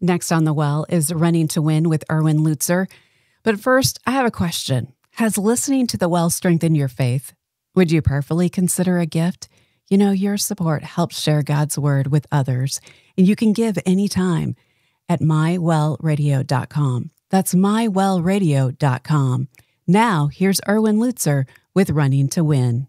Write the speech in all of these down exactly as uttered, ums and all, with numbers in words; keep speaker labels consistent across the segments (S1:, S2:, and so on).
S1: Next on The Well is Running to Win with Erwin Lutzer. But first, I have a question. Has listening to The Well strengthened your faith? Would you prayerfully consider a gift? You know, your support helps share God's Word with others, and you can give anytime at my well radio dot com. That's my well radio dot com. Now, here's Erwin Lutzer with Running to Win.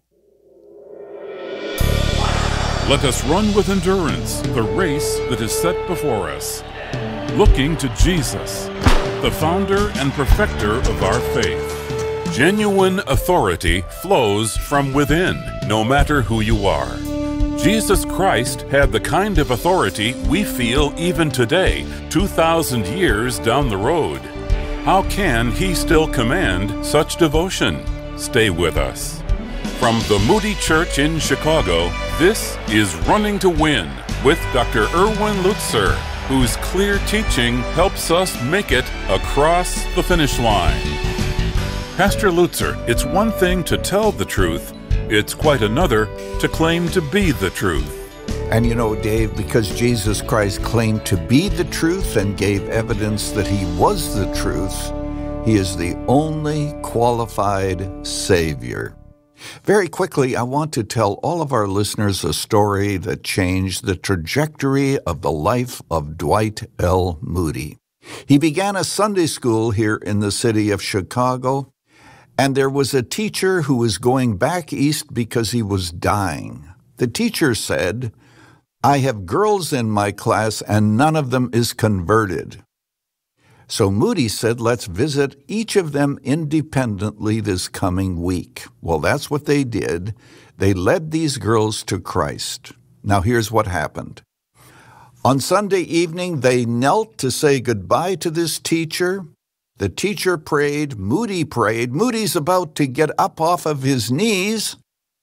S2: Let us run with endurance the race that is set before us, looking to Jesus, the founder and perfecter of our faith. Genuine authority flows from within, no matter who you are. Jesus Christ had the kind of authority we feel even today, two thousand years down the road. How can he still command such devotion? Stay with us. From the Moody Church in Chicago, this is Running to Win with Doctor Erwin Lutzer, whose clear teaching helps us make it across the finish line. Pastor Lutzer, it's one thing to tell the truth, it's quite another to claim to be the truth.
S3: And you know, Dave, because Jesus Christ claimed to be the truth and gave evidence that he was the truth, he is the only qualified Savior. Very quickly, I want to tell all of our listeners a story that changed the trajectory of the life of Dwight L. Moody. He began a Sunday school here in the city of Chicago, and there was a teacher who was going back east because he was dying. The teacher said, "I have girls in my class and none of them is converted." So Moody said, let's visit each of them independently this coming week. Well, that's what they did. They led these girls to Christ. Now here's what happened. On Sunday evening, they knelt to say goodbye to this teacher. The teacher prayed, Moody prayed. Moody's about to get up off of his knees.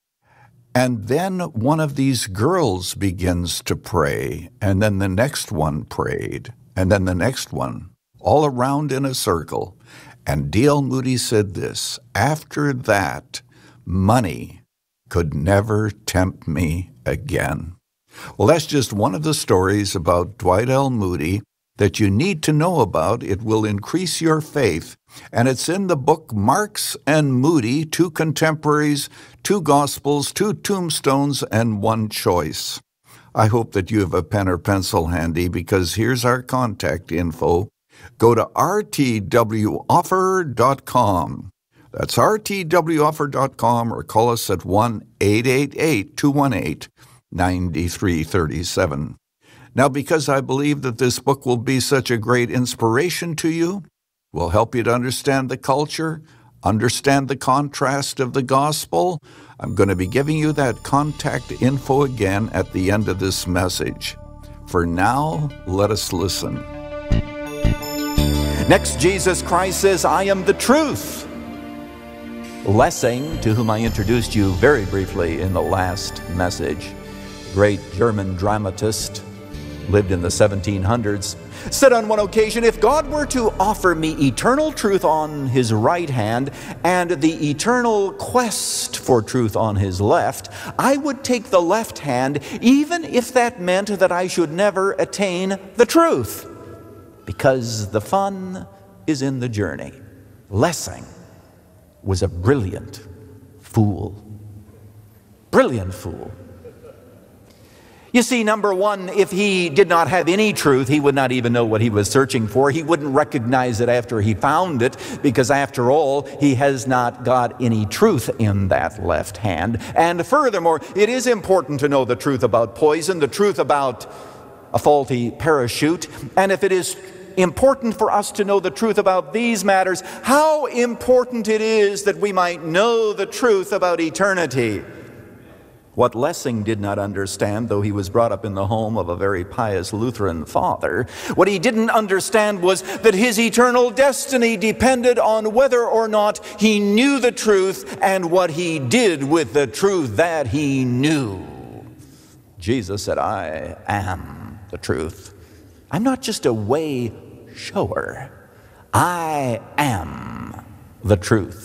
S3: And then one of these girls begins to pray. And then the next one prayed. And then the next one, all around in a circle. And D L Moody said this, after that, money could never tempt me again. Well, that's just one of the stories about Dwight L. Moody that you need to know about. It will increase your faith. And it's in the book Marks and Moody, Two Contemporaries, Two Gospels, Two Tombstones, and One Choice. I hope that you have a pen or pencil handy, because here's our contact info. Go to r t w offer dot com. That's r t w offer dot com, or call us at one eight eight eight, two one eight, nine three three seven. Now, because I believe that this book will be such a great inspiration to you, will help you to understand the culture, understand the contrast of the gospel, I'm going to be giving you that contact info again at the end of this message. For now, let us listen.
S4: Next, Jesus Christ says, I am the truth. Lessing, to whom I introduced you very briefly in the last message, great German dramatist, lived in the seventeen hundreds, said on one occasion, if God were to offer me eternal truth on his right hand and the eternal quest for truth on his left, I would take the left hand, even if that meant that I should never attain the truth, because the fun is in the journey. Lessing was a brilliant fool. Brilliant fool. You see, number one, if he did not have any truth, he would not even know what he was searching for. He wouldn't recognize it after he found it, because after all, he has not got any truth in that left hand. And furthermore, it is important to know the truth about poison, the truth about a faulty parachute. And if it is important for us to know the truth about these matters, how important it is that we might know the truth about eternity. What Lessing did not understand, though he was brought up in the home of a very pious Lutheran father, what he didn't understand was that his eternal destiny depended on whether or not he knew the truth and what he did with the truth that he knew. Jesus said, I am the truth. I'm not just a way shower. I am the truth.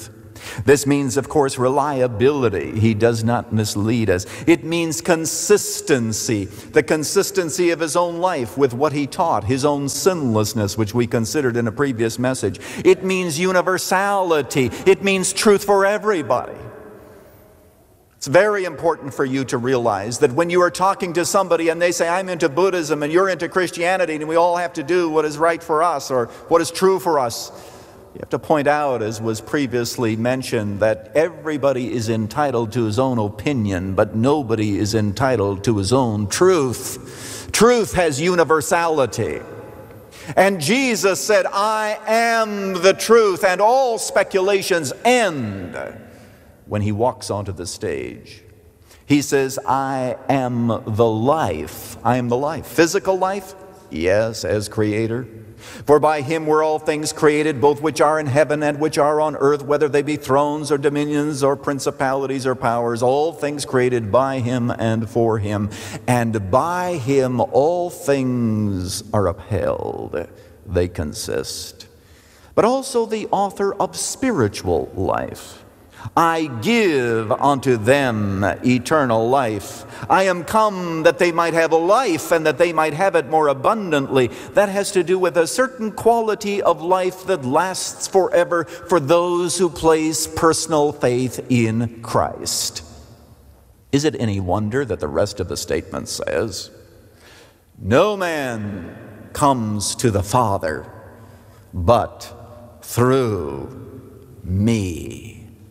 S4: This means, of course, reliability. He does not mislead us. It means consistency, the consistency of his own life with what he taught, his own sinlessness, which we considered in a previous message. It means universality. It means truth for everybody. It's very important for you to realize that when you are talking to somebody and they say, I'm into Buddhism and you're into Christianity and we all have to do what is right for us or what is true for us, you have to point out, as was previously mentioned, that everybody is entitled to his own opinion, but nobody is entitled to his own truth. Truth has universality. And Jesus said, I am the truth, and all speculations end when he walks onto the stage. He says, I am the life. I am the life. Physical life? Yes, as creator. For by him were all things created, both which are in heaven and which are on earth, whether they be thrones or dominions or principalities or powers, all things created by him and for him. And by him all things are upheld. They consist. But also the author of spiritual life. I give unto them eternal life. I am come that they might have a life and that they might have it more abundantly. That has to do with a certain quality of life that lasts forever for those who place personal faith in Christ. Is it any wonder that the rest of the statement says, no man comes to the Father but through me.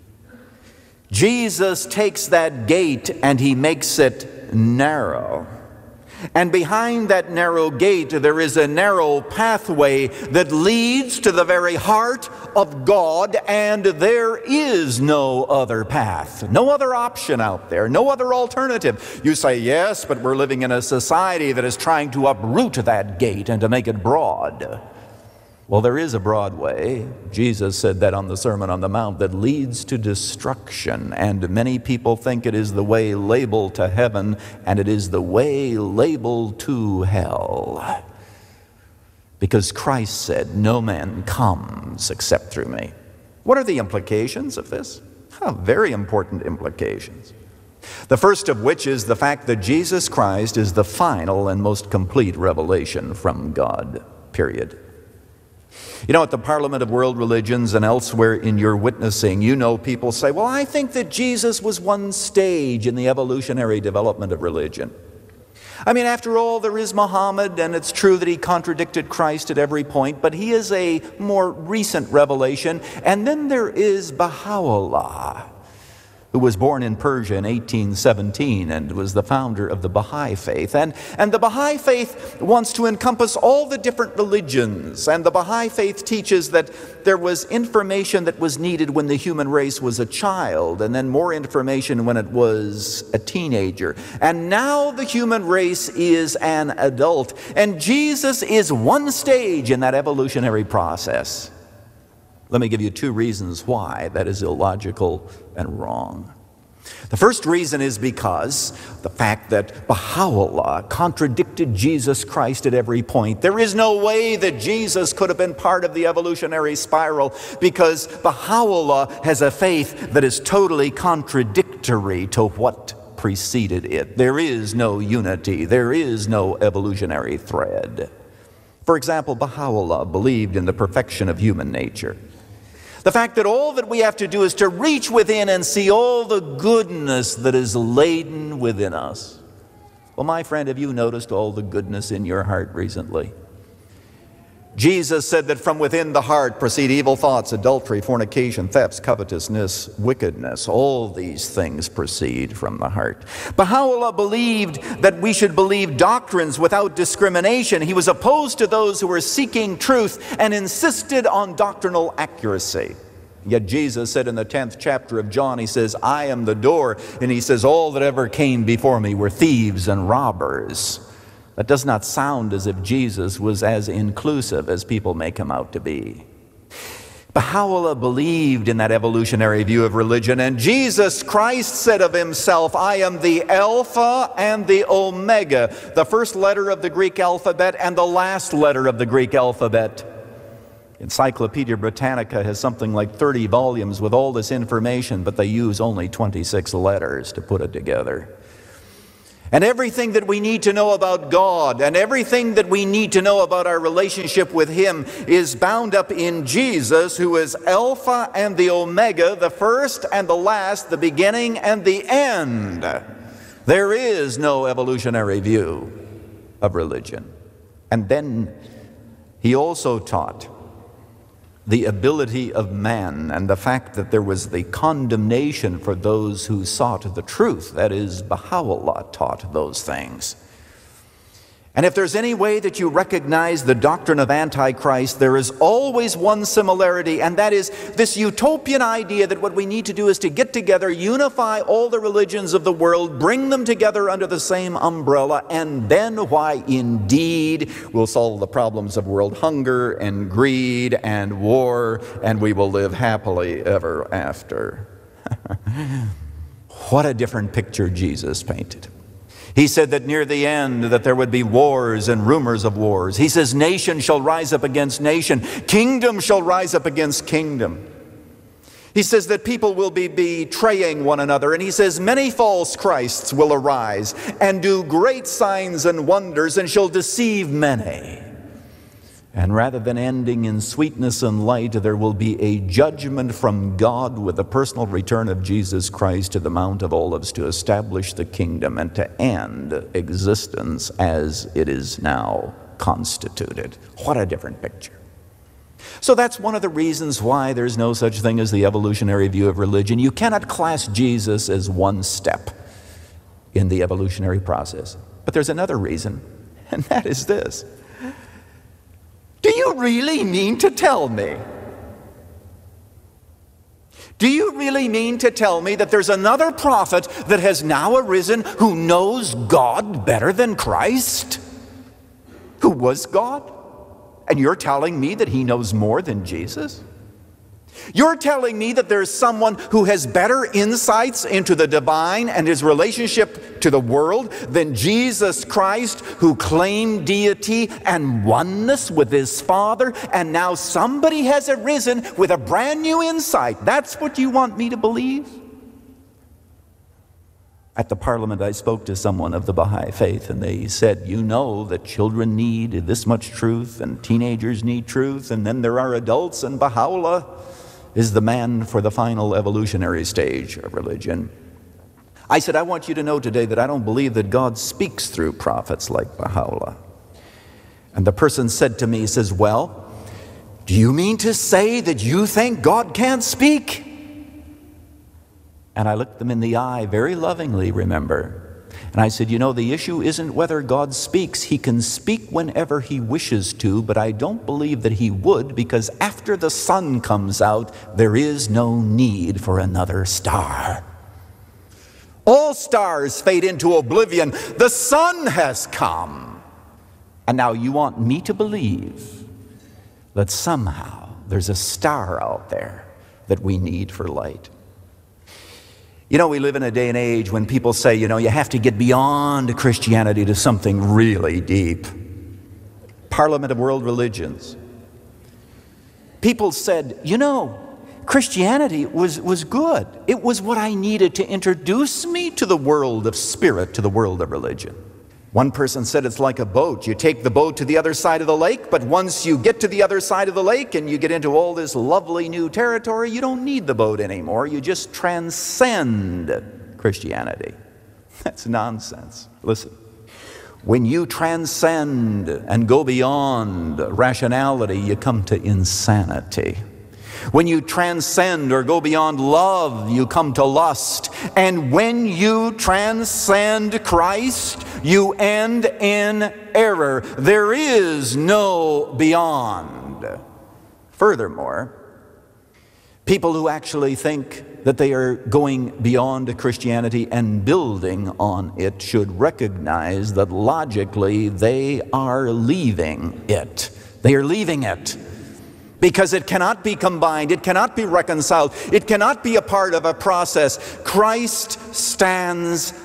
S4: Jesus takes that gate and he makes it narrow. And behind that narrow gate there is a narrow pathway that leads to the very heart of God, and there is no other path, no other option out there, no other alternative. You say, yes, but we're living in a society that is trying to uproot that gate and to make it broad. Well, there is a broad way. Jesus said that on the Sermon on the Mount, that leads to destruction. And many people think it is the way labeled to heaven, and it is the way labeled to hell. Because Christ said, no man comes except through me. What are the implications of this? Oh, very important implications. The first of which is the fact that Jesus Christ is the final and most complete revelation from God, period. You know, at the Parliament of World Religions and elsewhere in your witnessing, you know people say, well, I think that Jesus was one stage in the evolutionary development of religion. I mean, after all, there is Muhammad, and it's true that he contradicted Christ at every point, but he is a more recent revelation. And then there is Baha'u'llah, who was born in Persia in eighteen seventeen and was the founder of the Baha'i faith. And, and the Baha'i faith wants to encompass all the different religions. And the Baha'i faith teaches that there was information that was needed when the human race was a child, and then more information when it was a teenager. And now the human race is an adult. And Jesus is one stage in that evolutionary process. Let me give you two reasons why that is illogical and wrong. The first reason is because the fact that Baha'u'llah contradicted Jesus Christ at every point. There is no way that Jesus could have been part of the evolutionary spiral, because Baha'u'llah has a faith that is totally contradictory to what preceded it. There is no unity. There is no evolutionary thread. For example, Baha'u'llah believed in the perfection of human nature. The fact that all that we have to do is to reach within and see all the goodness that is laden within us. Well, my friend, have you noticed all the goodness in your heart recently? Jesus said that from within the heart proceed evil thoughts, adultery, fornication, thefts, covetousness, wickedness. All these things proceed from the heart. Baha'u'llah believed that we should believe doctrines without discrimination. He was opposed to those who were seeking truth and insisted on doctrinal accuracy. Yet Jesus said in the tenth chapter of John, he says, I am the door. And he says, all that ever came before me were thieves and robbers. That does not sound as if Jesus was as inclusive as people make him out to be. Baha'u'llah believed in that evolutionary view of religion, and Jesus Christ said of himself, I am the Alpha and the Omega, the first letter of the Greek alphabet and the last letter of the Greek alphabet. Encyclopedia Britannica has something like thirty volumes with all this information, but they use only twenty-six letters to put it together. And everything that we need to know about God and everything that we need to know about our relationship with Him is bound up in Jesus, who is Alpha and the Omega, the first and the last, the beginning and the end. There is no evolutionary view of religion. And then he also taught the ability of man and the fact that there was the condemnation for those who sought the truth. That is, Baha'u'llah taught those things. And if there's any way that you recognize the doctrine of Antichrist, there is always one similarity, and that is this utopian idea that what we need to do is to get together, unify all the religions of the world, bring them together under the same umbrella, and then why indeed we'll solve the problems of world hunger and greed and war, and we will live happily ever after. What a different picture Jesus painted. He said that near the end that there would be wars and rumors of wars. He says nation shall rise up against nation. Kingdom shall rise up against kingdom. He says that people will be betraying one another. And he says many false Christs will arise and do great signs and wonders and shall deceive many. And rather than ending in sweetness and light, there will be a judgment from God with the personal return of Jesus Christ to the Mount of Olives to establish the kingdom and to end existence as it is now constituted. What a different picture. So that's one of the reasons why there's no such thing as the evolutionary view of religion. You cannot class Jesus as one step in the evolutionary process. But there's another reason, and that is this. Do you really mean to tell me? Do you really mean to tell me that there's another prophet that has now arisen who knows God better than Christ? Who was God? And you're telling me that he knows more than Jesus? You're telling me that there's someone who has better insights into the divine and his relationship to the world than Jesus Christ, who claimed deity and oneness with his Father, and now somebody has arisen with a brand new insight. That's what you want me to believe? At the Parliament, I spoke to someone of the Baha'i faith, and they said, you know that children need this much truth, and teenagers need truth, and then there are adults, and Baha'u'llah is the man for the final evolutionary stage of religion. I said, I want you to know today that I don't believe that God speaks through prophets like Baha'u'llah. And the person said to me, he says, well, do you mean to say that you think God can't speak? And I looked them in the eye very lovingly, remember. And I said, you know, the issue isn't whether God speaks. He can speak whenever he wishes to, but I don't believe that he would, because after the sun comes out, there is no need for another star. All stars fade into oblivion. The sun has come. And now you want me to believe that somehow there's a star out there that we need for light. You know, we live in a day and age when people say, you know, you have to get beyond Christianity to something really deep. Parliament of World Religions. People said, you know, Christianity was, was good. It was what I needed to introduce me to the world of spirit, to the world of religion. One person said it's like a boat. You take the boat to the other side of the lake, but once you get to the other side of the lake and you get into all this lovely new territory, you don't need the boat anymore. You just transcend Christianity. That's nonsense. Listen, when you transcend and go beyond rationality, you come to insanity. When you transcend or go beyond love, you come to lust. And when you transcend Christ, you end in error. There is no beyond. Furthermore, people who actually think that they are going beyond Christianity and building on it should recognize that logically they are leaving it. They are leaving it. Because it cannot be combined, it cannot be reconciled, it cannot be a part of a process. Christ stands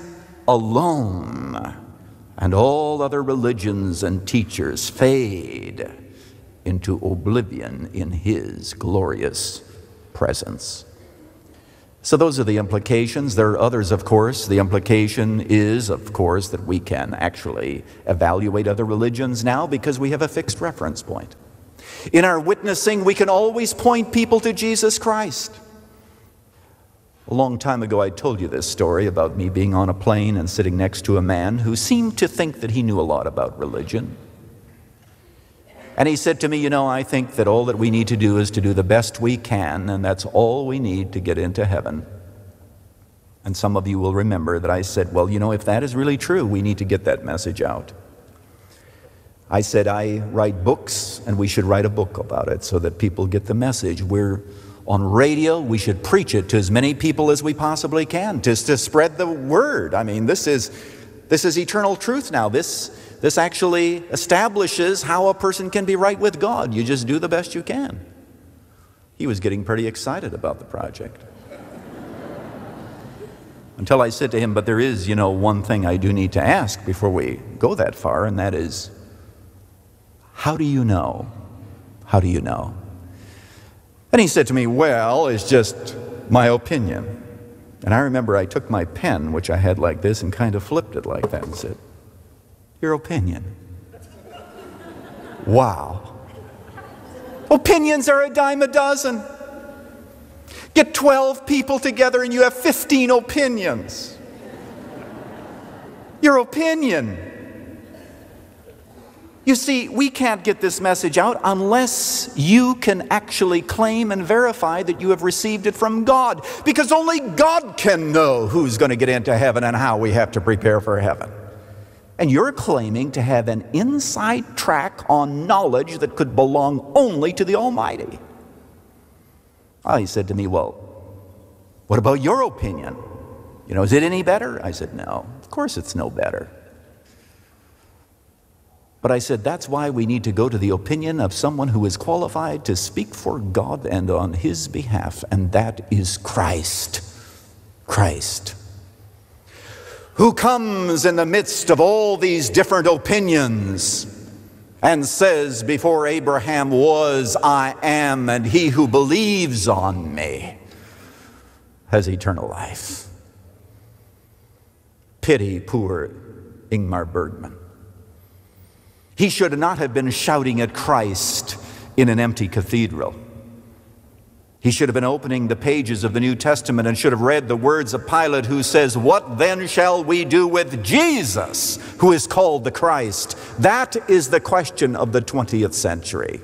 S4: alone, and all other religions and teachers fade into oblivion in his glorious presence. So those are the implications. There are others, of course. The implication is, of course, that we can actually evaluate other religions now because we have a fixed reference point. In our witnessing, we can always point people to Jesus Christ. A long time ago, I told you this story about me being on a plane and sitting next to a man who seemed to think that he knew a lot about religion. And he said to me, you know, I think that all that we need to do is to do the best we can, and that's all we need to get into heaven. And some of you will remember that I said, well, you know, if that is really true, we need to get that message out. I said, I write books, and we should write a book about it so that people get the message. We're on radio, we should preach it to as many people as we possibly can, just to spread the word. I mean, this is this is eternal truth now. This this actually establishes how a person can be right with God. You just do the best you can. He was getting pretty excited about the project. Until I said to him, but there is, you know, one thing I do need to ask before we go that far, and that is, how do you know? How do you know? And he said to me, well, it's just my opinion. And I remember I took my pen, which I had like this, and kind of flipped it like that and said, your opinion. Wow. Opinions are a dime a dozen. Get twelve people together and you have fifteen opinions. Your opinion. You see, we can't get this message out unless you can actually claim and verify that you have received it from God, because only God can know who's going to get into heaven and how we have to prepare for heaven. And you're claiming to have an inside track on knowledge that could belong only to the Almighty. Oh, he said to me, well, what about your opinion? You know, is it any better? I said, no, of course it's no better. But I said, that's why we need to go to the opinion of someone who is qualified to speak for God and on his behalf, and that is Christ. Christ. Who comes in the midst of all these different opinions and says, before Abraham was, I am, and he who believes on me has eternal life. Pity poor Ingmar Bergman. He should not have been shouting at Christ in an empty cathedral. He should have been opening the pages of the New Testament and should have read the words of Pilate, who says, what then shall we do with Jesus, who is called the Christ? That is the question of the twentieth century.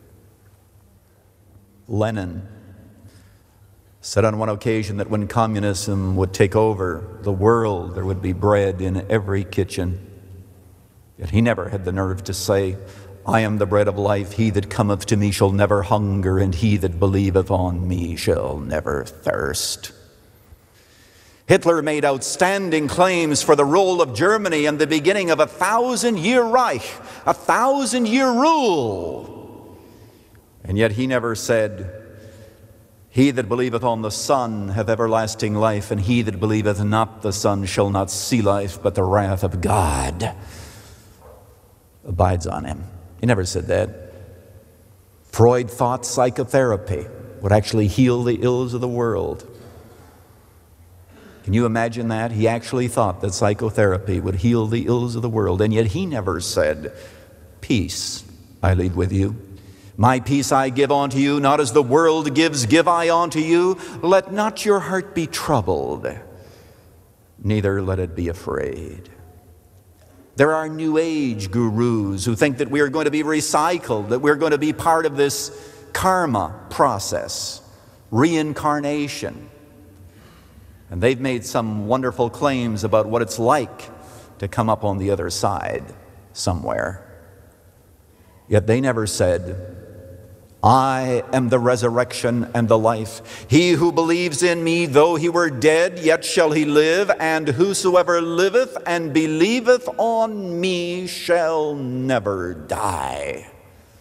S4: Lenin said on one occasion that when communism would take over the world, there would be bread in every kitchen. Yet he never had the nerve to say, I am the bread of life. He that cometh to me shall never hunger, and he that believeth on me shall never thirst. Hitler made outstanding claims for the role of Germany and the beginning of a thousand-year Reich, a thousand-year rule. And yet he never said, he that believeth on the Son hath everlasting life, and he that believeth not the Son shall not see life, but the wrath of God abides on him. He never said that. Freud thought psychotherapy would actually heal the ills of the world. Can you imagine that? He actually thought that psychotherapy would heal the ills of the world, and yet he never said, peace I leave with you. My peace I give unto you, not as the world gives, give I unto you. Let not your heart be troubled, neither let it be afraid. There are New Age gurus who think that we are going to be recycled, that we're going to be part of this karma process, reincarnation. And they've made some wonderful claims about what it's like to come up on the other side somewhere. Yet they never said, I am the resurrection and the life. He who believes in me, though he were dead, yet shall he live, and whosoever liveth and believeth on me shall never die.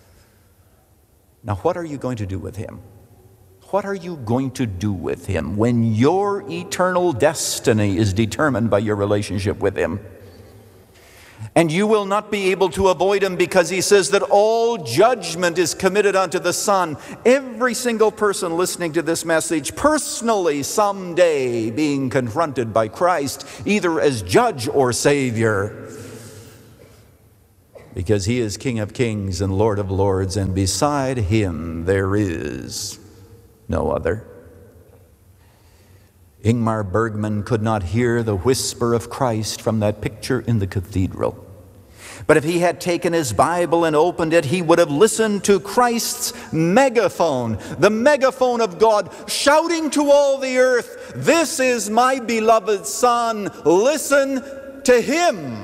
S4: Now, what are you going to do with him? What are you going to do with him when your eternal destiny is determined by your relationship with him? And you will not be able to avoid him, because he says that all judgment is committed unto the Son. Every single person listening to this message personally someday being confronted by Christ, either as judge or Savior, because he is King of kings and Lord of lords, and beside him there is no other. Ingmar Bergman could not hear the whisper of Christ from that picture in the cathedral. But if he had taken his Bible and opened it, he would have listened to Christ's megaphone, the megaphone of God, shouting to all the earth, "This is my beloved Son, listen to him."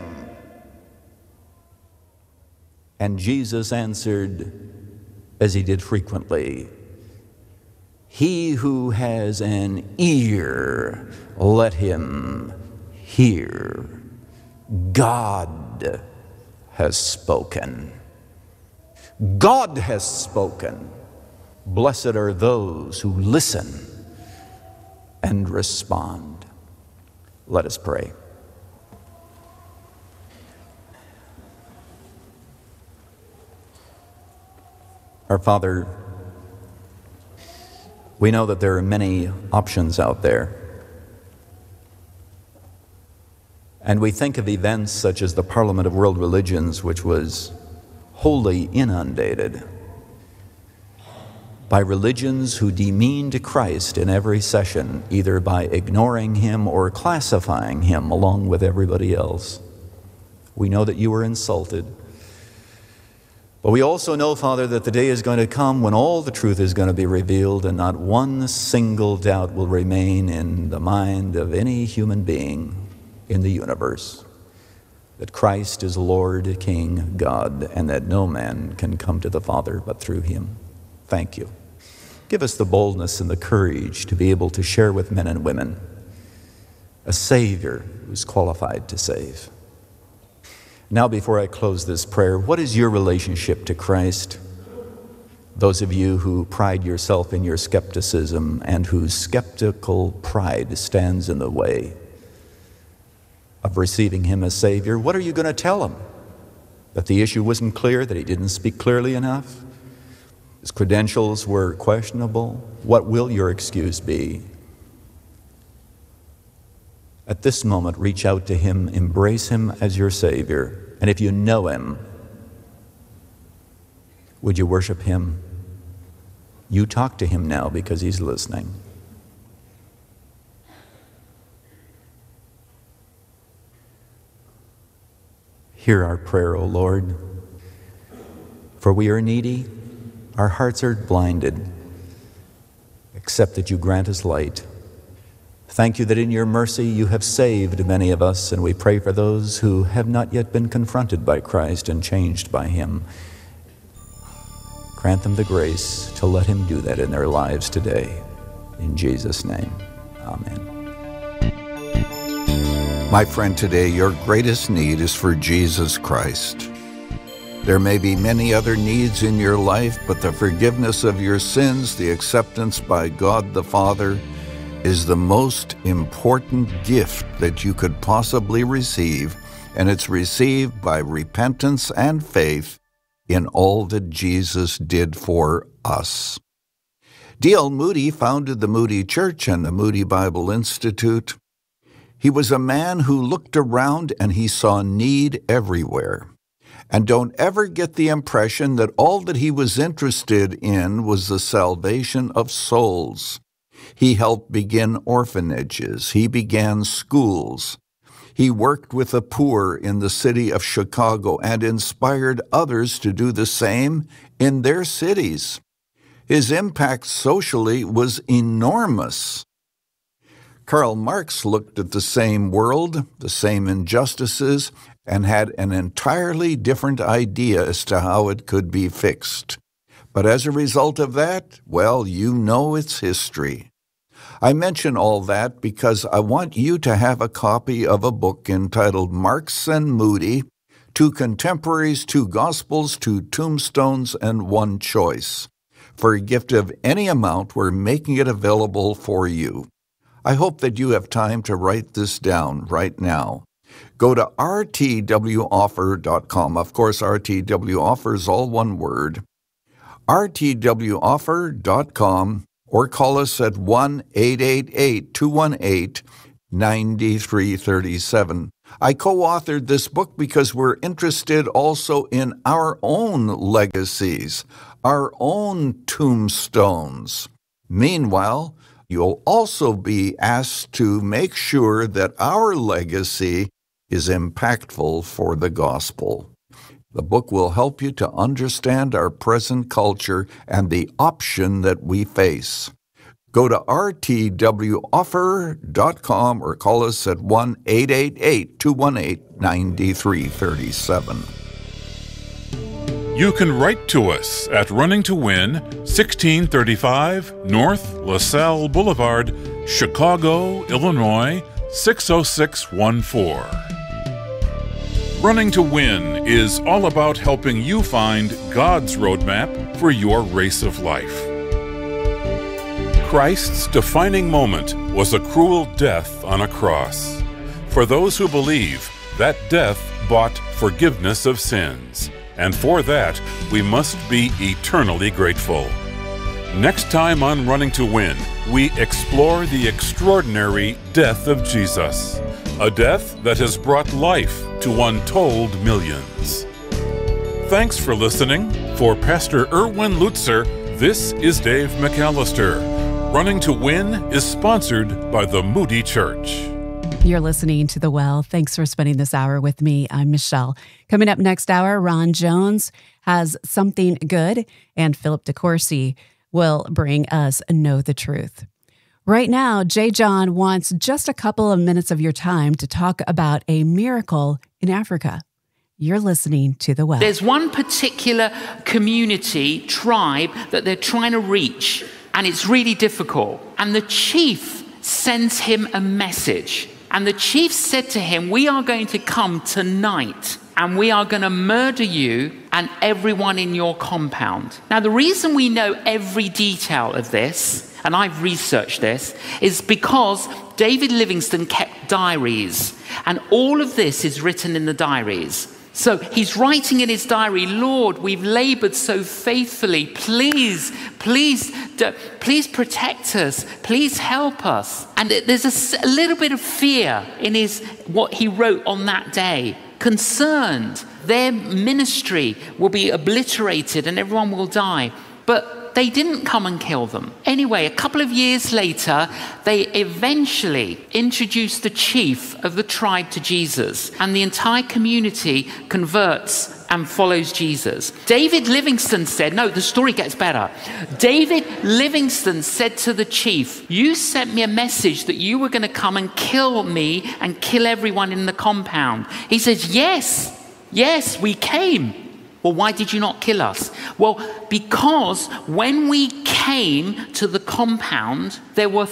S4: And Jesus answered, as he did frequently, "He who has an ear, let him hear. God has spoken." God has spoken. Blessed are those who listen and respond. Let us pray. Our Father, we know that there are many options out there. And we think of events such as the Parliament of World Religions, which was wholly inundated by religions who demeaned Christ in every session, either by ignoring him or classifying him along with everybody else. We know that you were insulted. But we also know, Father, that the day is going to come when all the truth is going to be revealed, and not one single doubt will remain in the mind of any human being in the universe, that Christ is Lord, King, God, and that no man can come to the Father but through him. Thank you. Give us the boldness and the courage to be able to share with men and women a Savior who's qualified to save. Now, before I close this prayer, what is your relationship to Christ? Those of you who pride yourself in your skepticism and whose skeptical pride stands in the way of receiving him as Savior, what are you going to tell him? That the issue wasn't clear, that he didn't speak clearly enough? His credentials were questionable? What will your excuse be? At this moment, reach out to him, embrace him as your Savior. And if you know him, would you worship him? You talk to him now, because he's listening. Hear our prayer, O Lord, for we are needy, our hearts are blinded, except that you grant us light. Thank you that in your mercy you have saved many of us, and we pray for those who have not yet been confronted by Christ and changed by him. Grant them the grace to let him do that in their lives today. In Jesus' name, amen.
S3: My friend, today your greatest need is for Jesus Christ. There may be many other needs in your life, but the forgiveness of your sins, the acceptance by God the Father, is the most important gift that you could possibly receive, and it's received by repentance and faith in all that Jesus did for us. D L Moody founded the Moody Church and the Moody Bible Institute. He was a man who looked around and he saw need everywhere. And don't ever get the impression that all that he was interested in was the salvation of souls. He helped begin orphanages. He began schools. He worked with the poor in the city of Chicago and inspired others to do the same in their cities. His impact socially was enormous. Karl Marx looked at the same world, the same injustices, and had an entirely different idea as to how it could be fixed. But as a result of that, well, you know its history. I mention all that because I want you to have a copy of a book entitled Marx and Moody, Two Contemporaries, Two Gospels, Two Tombstones, and One Choice. For a gift of any amount, we're making it available for you. I hope that you have time to write this down right now. Go to r t w offer dot com. Of course, R T W Offer is all one word. r t w offer dot com, or call us at one eight eight eight, two one eight, nine three three seven. I co-authored this book because we're interested also in our own legacies, our own tombstones. Meanwhile, you'll also be asked to make sure that our legacy is impactful for the gospel. The book will help you to understand our present culture and the option that we face. Go to r t w offer dot com or call us at one eight eight eight, two one eight, nine three three seven.
S2: You can write to us at Running to Win, sixteen thirty-five North LaSalle Boulevard, Chicago, Illinois, six oh six one four. Running to Win is all about helping you find God's roadmap for your race of life. Christ's defining moment was a cruel death on a cross. For those who believe, that death bought forgiveness of sins, and for that we must be eternally grateful. Next time on Running to Win, we explore the extraordinary death of Jesus, a death that has brought life to untold millions. Thanks for listening. For Pastor Erwin Lutzer, this is Dave McAllister. Running to Win is sponsored by the Moody Church.
S1: You're listening to The Well. Thanks for spending this hour with me. I'm Michelle. Coming up next hour, Ron Jones has something good, and Philip DeCourcy will bring us Know the Truth. Right now, J. John wants just a couple of minutes of your time to talk about a miracle in Africa. You're listening to The Well.
S5: There's one particular community, tribe, that they're trying to reach, and it's really difficult. And the chief sends him a message. And the chief said to him, we are going to come tonight and we are going to murder you and everyone in your compound. Now, the reason we know every detail of this, and I've researched this, is because David Livingstone kept diaries. And all of this is written in the diaries. So he's writing in his diary, Lord, we've labored so faithfully. Please, please, please protect us. Please help us. And there's a, a little bit of fear in his what he wrote on that day. Concerned their ministry will be obliterated and everyone will die. But they didn't come and kill them. Anyway, a couple of years later, they eventually introduced the chief of the tribe to Jesus, and the entire community converts and follows Jesus. David Livingstone said, no, the story gets better. David Livingstone said to the chief, you sent me a message that you were going to come and kill me and kill everyone in the compound. He says, yes, yes, we came. Well, why did you not kill us? Well, because when we came to the compound, there were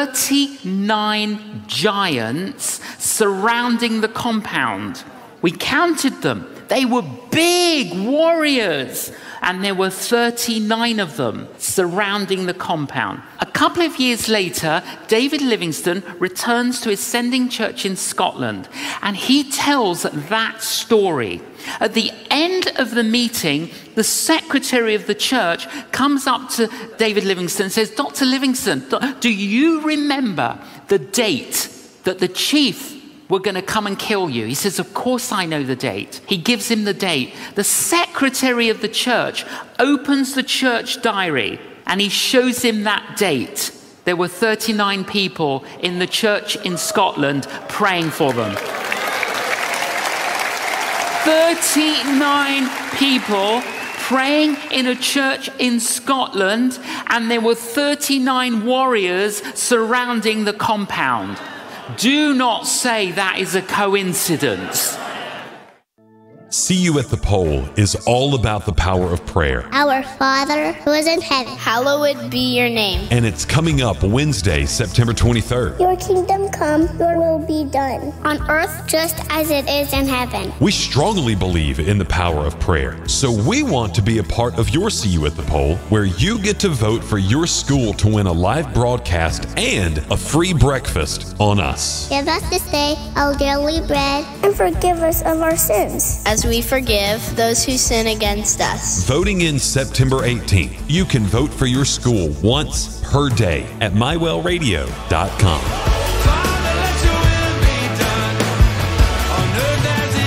S5: thirty-nine giants surrounding the compound. We counted them. They were big warriors, and there were thirty-nine of them surrounding the compound. A couple of years later, David Livingstone returns to his sending church in Scotland, and he tells that story. At the end of the meeting, the secretary of the church comes up to David Livingstone and says, Doctor Livingstone, do you remember the date that the chief were going to come and kill you? He says, of course I know the date. He gives him the date. The secretary of the church opens the church diary and he shows him that date. There were thirty-nine people in the church in Scotland praying for them. thirty-nine people praying in a church in Scotland, and there were thirty-nine warriors surrounding the compound. Do not say that is a coincidence.
S6: See You at the Pole is all about the power of prayer.
S7: Our Father who is in heaven, hallowed be your name.
S6: And it's coming up Wednesday, September twenty-third.
S7: Your kingdom come, your will be done, on earth just as it is in heaven.
S6: We strongly believe in the power of prayer, so we want to be a part of your See You at the Pole, where you get to vote for your school to win a live broadcast and a free breakfast on us.
S7: Give us this day our daily bread, and forgive us of our sins, as we forgive those who sin against us.
S6: Voting in September eighteenth. You can vote for your school once per day at my well radio dot com.
S8: Father, let your will be done on earth as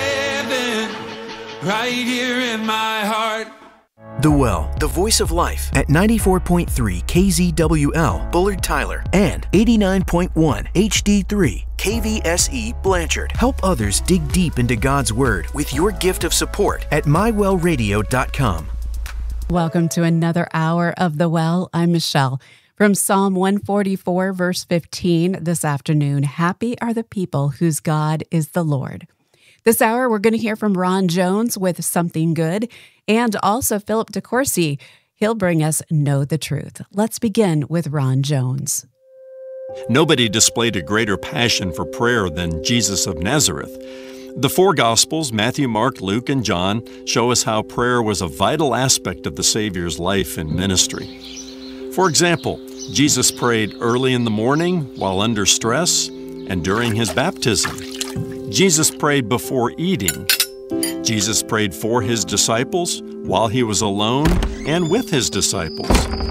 S8: in heaven, right here in my heart.
S9: The Well, the voice of life at ninety-four point three K Z W L, Bullard Tyler, and eighty-nine point one H D three K V S E Blanchard. Help others dig deep into God's Word with your gift of support at my well radio dot com.
S1: Welcome to another hour of The Well. I'm Michelle. From Psalm one forty-four, verse fifteen this afternoon, happy are the people whose God is the Lord. This hour, we're going to hear from Ron Jones with Something Good, and also Philip DeCourcy. He'll bring us Know the Truth. Let's begin with Ron Jones.
S10: Nobody displayed a greater passion for prayer than Jesus of Nazareth. The four Gospels, Matthew, Mark, Luke, and John, show us how prayer was a vital aspect of the Savior's life and ministry. For example, Jesus prayed early in the morning, while under stress, and during his baptism. Jesus prayed before eating. Jesus prayed for his disciples while he was alone and with his disciples.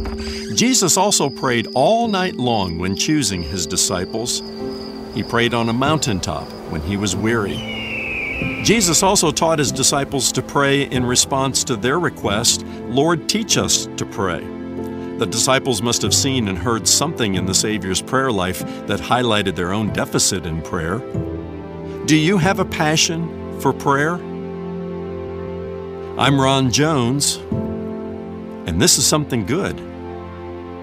S10: Jesus also prayed all night long when choosing his disciples. He prayed on a mountaintop when he was weary. Jesus also taught his disciples to pray in response to their request, "Lord, teach us to pray." The disciples must have seen and heard something in the Savior's prayer life that highlighted their own deficit in prayer. Do you have a passion for prayer? I'm Ron Jones, and this is Something Good.